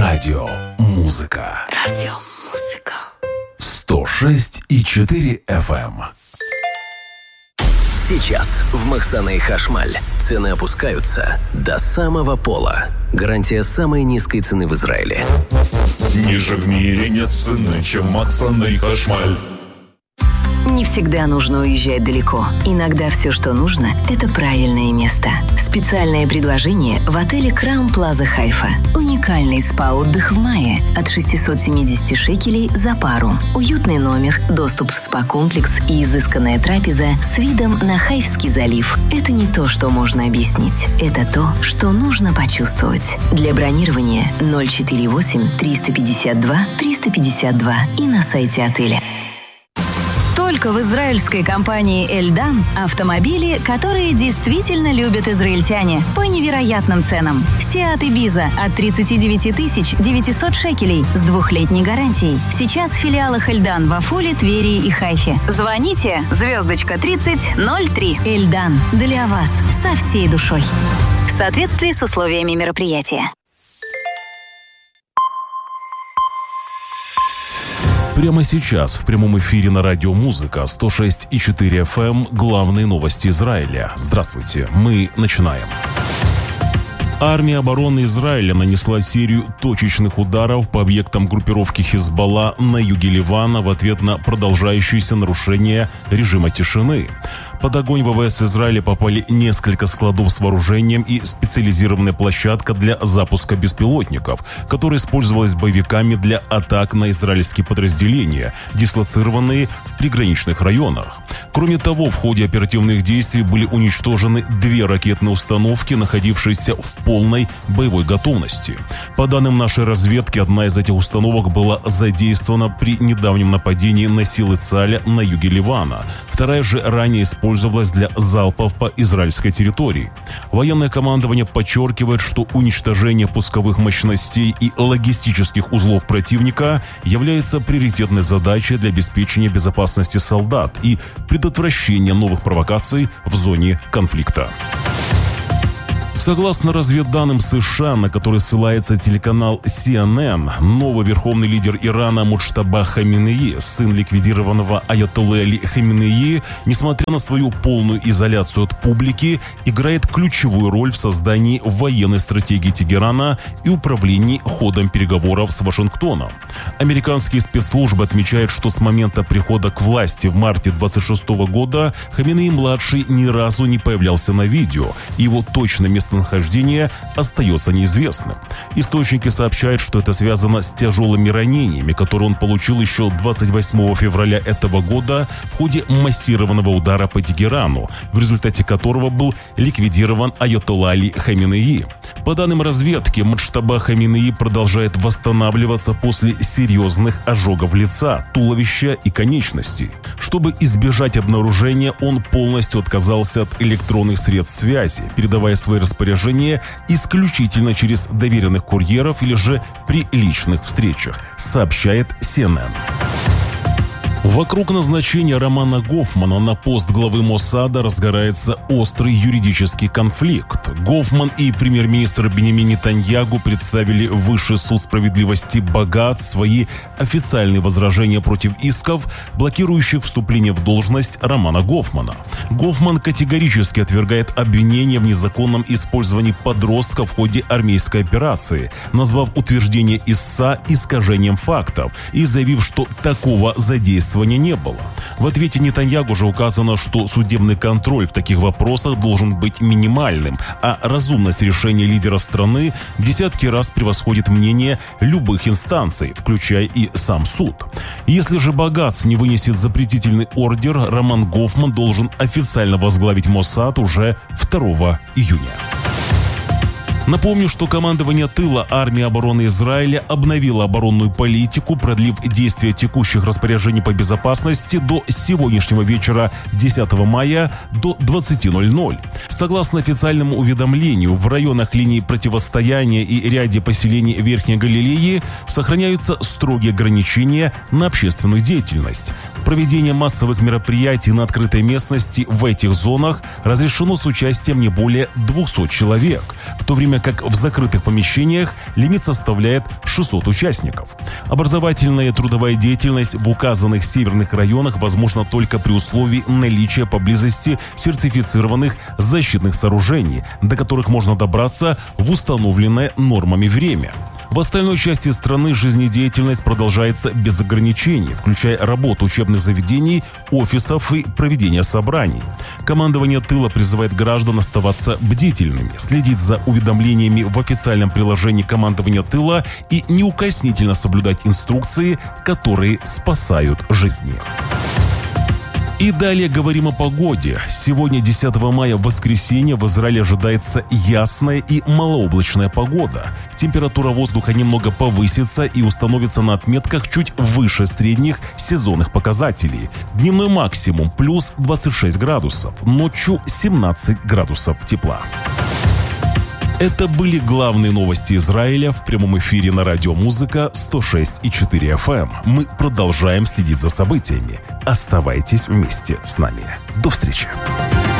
Радиомузыка. 106,4 FM. Сейчас в Махсана и Хашмаль цены опускаются до самого пола. Гарантия самой низкой цены в Израиле. Ниже в мире нет цены, чем Махсана и Хашмаль. Не всегда нужно уезжать далеко. Иногда все, что нужно, это правильное место. Специальное предложение в отеле Краун Плаза Хайфа. Уникальный спа-отдых в мае от 670 шекелей за пару. Уютный номер, доступ в спа-комплекс и изысканная трапеза с видом на Хайфский залив. Это не то, что можно объяснить. Это то, что нужно почувствовать. Для бронирования 048 352 352 и на сайте отеля. Только в израильской компании «Эльдан» автомобили, которые действительно любят израильтяне по невероятным ценам. Seat Ibiza от 39 900 шекелей с 2-летней гарантией. Сейчас в филиалах «Эльдан» в Афуле, Твери и Хайфе. Звоните *3003. «Эльдан» для вас со всей душой. В соответствии с условиями мероприятия. Прямо сейчас в прямом эфире на радиомузыка 106,4 FM главные новости Израиля. Здравствуйте, мы начинаем. Армия обороны Израиля нанесла серию точечных ударов по объектам группировки Хизбалла на юге Ливана в ответ на продолжающееся нарушение режима тишины. Под огонь ВВС Израиля попали несколько складов с вооружением и специализированная площадка для запуска беспилотников, которая использовалась боевиками для атак на израильские подразделения, дислоцированные в приграничных районах. Кроме того, в ходе оперативных действий были уничтожены 2 ракетные установки, находившиеся в полной боевой готовности. По данным нашей разведки, одна из этих установок была задействована при недавнем нападении на силы ЦАЛя на юге Ливана. Вторая же ранее использовалась для залпов по израильской территории. Военное командование подчеркивает, что уничтожение пусковых мощностей и логистических узлов противника является приоритетной задачей для обеспечения безопасности солдат и предотвращения новых провокаций в зоне конфликта. Согласно разведданным США, на которые ссылается телеканал CNN, новый верховный лидер Ирана Муджтаба Хаминеи, сын ликвидированного аятоллы Али Хаминеи, несмотря на свою полную изоляцию от публики, играет ключевую роль в создании военной стратегии Тегерана и управлении ходом переговоров с Вашингтоном. Американские спецслужбы отмечают, что с момента прихода к власти в марте 26 года Хаминеи-младший ни разу не появлялся на видео, и его точное местонахождение остается неизвестным. Источники сообщают, что это связано с тяжелыми ранениями, которые он получил еще 28 февраля этого года в ходе массированного удара по Тегерану, в результате которого был ликвидирован аятолла Али Хаминеи. По данным разведки, Муджтаба Хаминеи продолжает восстанавливаться после серьезных ожогов лица, туловища и конечностей. Чтобы избежать обнаружения, он полностью отказался от электронных средств связи, передавая свои распоряжения исключительно через доверенных курьеров или же при личных встречах, сообщает CNN. Вокруг назначения Романа Гофмана на пост главы Моссада разгорается острый юридический конфликт. Гофман и премьер-министр Биньямин Нетаньягу представили в Высший суд справедливости Багат свои официальные возражения против исков, блокирующих вступление в должность Романа Гофмана. Гофман категорически отвергает обвинения в незаконном использовании подростка в ходе армейской операции, назвав утверждение истца искажением фактов и заявив, что такого задействования не было. В ответе Нетаньягу же указано, что судебный контроль в таких вопросах должен быть минимальным, а разумность решения лидера страны в десятки раз превосходит мнение любых инстанций, включая и сам суд. Если же Багац не вынесет запретительный ордер, Роман Гофман должен официально возглавить Моссад уже 2 июня. Напомню, что командование тыла армии обороны Израиля обновило оборонную политику, продлив действие текущих распоряжений по безопасности до сегодняшнего вечера 10 мая до 20:00. Согласно официальному уведомлению, в районах линии противостояния и ряде поселений Верхней Галилеи сохраняются строгие ограничения на общественную деятельность. Проведение массовых мероприятий на открытой местности в этих зонах разрешено с участием не более 200 человек, в то время время как в закрытых помещениях лимит составляет 600 участников. Образовательная и трудовая деятельность в указанных северных районах возможна только при условии наличия поблизости сертифицированных защитных сооружений, до которых можно добраться в установленное нормами время. В остальной части страны жизнедеятельность продолжается без ограничений, включая работу учебных заведений, офисов и проведение собраний. Командование тыла призывает граждан оставаться бдительными, следить за уведомлениями в официальном приложении командования тыла и неукоснительно соблюдать инструкции, которые спасают жизни. И далее говорим о погоде. Сегодня, 10 мая, в воскресенье, в Израиле ожидается ясная и малооблачная погода. Температура воздуха немного повысится и установится на отметках чуть выше средних сезонных показателей. Дневной максимум плюс 26 градусов, ночью 17 градусов тепла. Это были главные новости Израиля в прямом эфире на радио Музыка 106,4 FM. Мы продолжаем следить за событиями. Оставайтесь вместе с нами. До встречи.